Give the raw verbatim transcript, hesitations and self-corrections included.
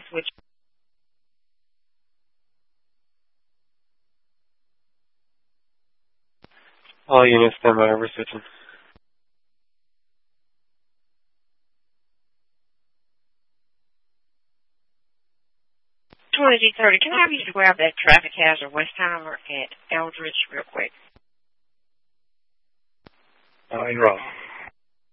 switch. All units stand by, we're switching. twenty thirty, can I have you to grab that traffic hazard Westheimer at Eldridge real quick? Uh, in route.